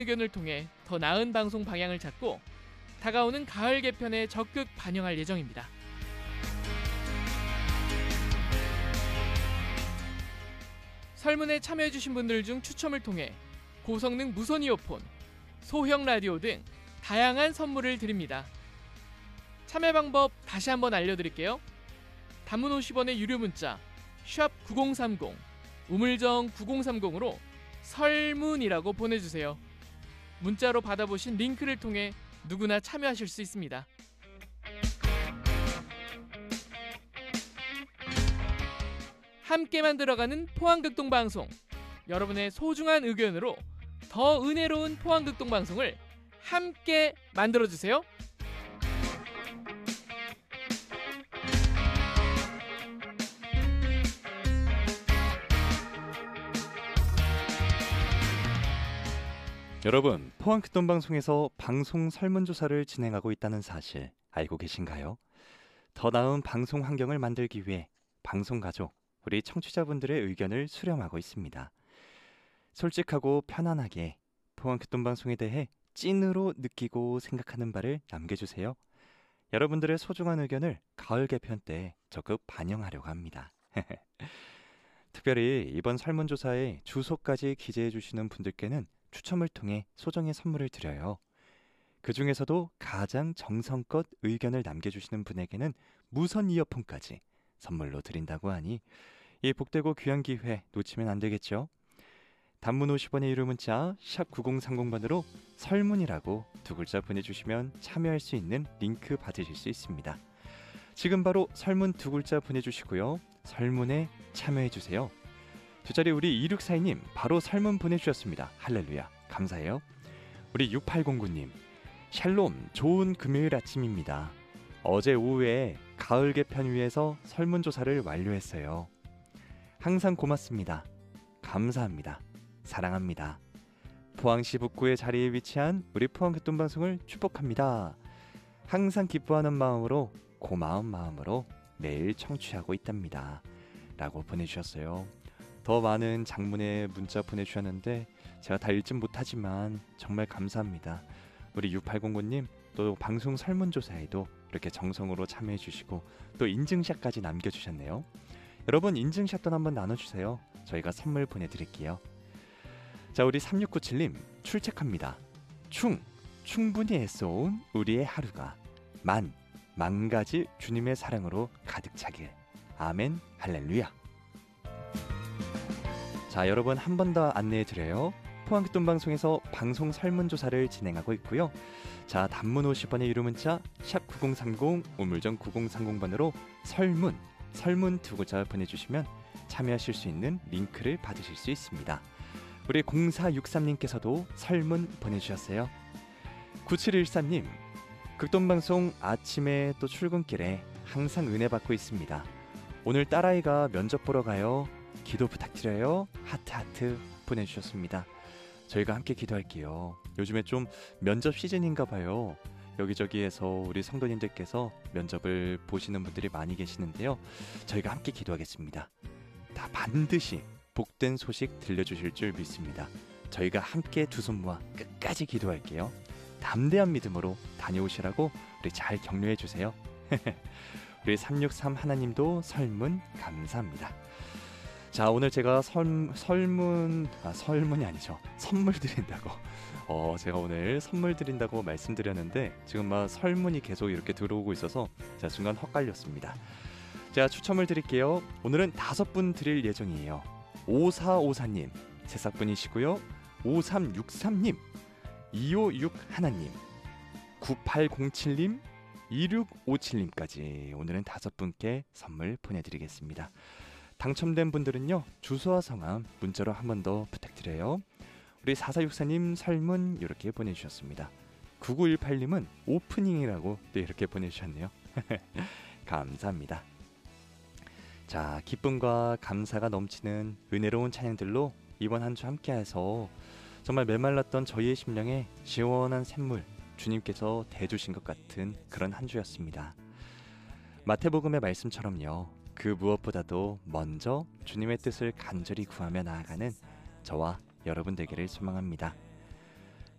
의견을 통해 더 나은 방송 방향을 찾고 다가오는 가을 개편에 적극 반영할 예정입니다. 설문에 참여해주신 분들 중 추첨을 통해 고성능 무선 이어폰, 소형 라디오 등 다양한 선물을 드립니다. 참여 방법 다시 한번 알려드릴게요. 단문 50원의 유료 문자 샵 9030, 우물정 9030으로 설문이라고 보내주세요. 문자로 받아보신 링크를 통해 누구나 참여하실 수 있습니다. 함께 만들어가는 포항극동방송, 여러분의 소중한 의견으로 더 은혜로운 포항극동방송을 함께 만들어주세요. 여러분, 포항극동방송에서 방송 설문조사를 진행하고 있다는 사실 알고 계신가요? 더 나은 방송 환경을 만들기 위해 방송가족, 우리 청취자분들의 의견을 수렴하고 있습니다. 솔직하고 편안하게 포항극동방송에 대해 찐으로 느끼고 생각하는 바를 남겨주세요. 여러분들의 소중한 의견을 가을 개편 때 적극 반영하려고 합니다. 특별히 이번 설문조사에 주소까지 기재해 주시는 분들께는 추첨을 통해 소정의 선물을 드려요. 그 중에서도 가장 정성껏 의견을 남겨주시는 분에게는 무선 이어폰까지 선물로 드린다고 하니 이 복되고 귀한 기회 놓치면 안 되겠죠? 단문 50원의 유료 문자 샵 9030번으로 설문이라고 두 글자 보내주시면 참여할 수 있는 링크 받으실 수 있습니다. 지금 바로 설문 두 글자 보내주시고요. 설문에 참여해주세요. 두 자리 우리 2642님 바로 설문 보내주셨습니다. 할렐루야, 감사해요. 우리 6809님, 샬롬, 좋은 금요일 아침입니다. 어제 오후에 가을 개편 위해서 설문조사를 완료했어요. 항상 고맙습니다. 감사합니다. 사랑합니다. 포항시 북구의 자리에 위치한 우리 포항극동방송을 축복합니다. 항상 기뻐하는 마음으로, 고마운 마음으로 매일 청취하고 있답니다. 라고 보내주셨어요. 더 많은 장문의 문자 보내주셨는데 제가 다 읽진 못하지만 정말 감사합니다. 우리 6809님 또 방송 설문조사에도 이렇게 정성으로 참여해주시고 또 인증샷까지 남겨주셨네요. 여러분, 인증샷도 한번 나눠주세요. 저희가 선물 보내드릴게요. 자, 우리 3697님 출첵합니다. 충분히 애써온 우리의 하루가 만 가지 주님의 사랑으로 가득 차길. 아멘, 할렐루야. 자, 여러분, 한 번 더 안내해드려요. 포항극동방송에서 방송 설문조사를 진행하고 있고요. 자, 단문 50원의 유료 문자 샵 9030, 우물정 9030번으로 설문 두 글자 보내주시면 참여하실 수 있는 링크를 받으실 수 있습니다. 우리 0463님께서도 설문 보내주셨어요. 9713님, 극동방송 아침에 또 출근길에 항상 은혜 받고 있습니다. 오늘 딸아이가 면접 보러 가요. 기도 부탁드려요. 하트 보내주셨습니다. 저희가 함께 기도할게요. 요즘에 좀 면접 시즌인가 봐요. 여기저기에서 우리 성도님들께서 면접을 보시는 분들이 많이 계시는데요. 저희가 함께 기도하겠습니다. 다 반드시 복된 소식 들려주실 줄 믿습니다. 저희가 함께 두 손 모아 끝까지 기도할게요. 담대한 믿음으로 다녀오시라고 우리 잘 격려해 주세요. 우리 363 하나님도 설문 감사합니다. 자, 오늘 제가 설문이 아니죠. 선물 드린다고. 제가 오늘 선물 드린다고 말씀드렸는데 지금 막 설문이 계속 이렇게 들어오고 있어서 제가 순간 헛갈렸습니다. 제가 추첨을 드릴게요. 오늘은 5분 드릴 예정이에요. 5454님, 새싹분이시고요. 5363님, 2561님, 9807님, 2657님까지 오늘은 5분께 선물 보내드리겠습니다. 당첨된 분들은요, 주소와 성함 문자로 한 번 더 부탁드려요. 우리 4464님 설문 이렇게 보내주셨습니다. 9918님은 오프닝이라고 또 이렇게 보내주셨네요. 감사합니다. 자, 기쁨과 감사가 넘치는 은혜로운 찬양들로 이번 한 주 함께해서 정말 메말랐던 저희의 심령에 시원한 샘물 주님께서 대주신 것 같은 그런 한 주였습니다. 마태복음의 말씀처럼요, 그 무엇보다도 먼저 주님의 뜻을 간절히 구하며 나아가는 저와 여러분 되기를 소망합니다.